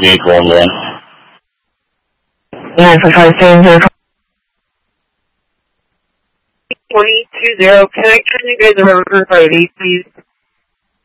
vehicle on one. Yeah, for Tri-State 2020, can I turn you guys over for ID, please?